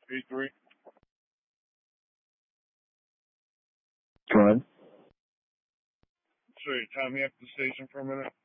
P3. Go ahead. Sorry, tie me up at the station for a minute.